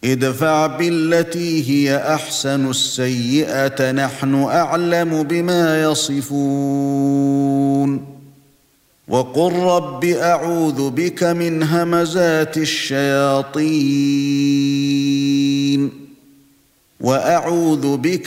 ادفع بالتي هي احسن السيئه نحن اعلم بما يصفون وقل رب اعوذ بك من همزات الشياطين واعوذ بك